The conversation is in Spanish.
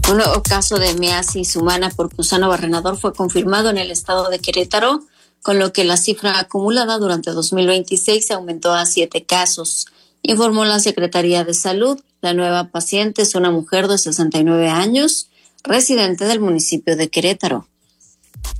Un nuevo caso de measis humana por gusano barrenador fue confirmado en el estado de Querétaro, con lo que la cifra acumulada durante 2026 se aumentó a 7 casos. Informó la Secretaría de Salud. La nueva paciente es una mujer de 69 años, residente del municipio de Querétaro.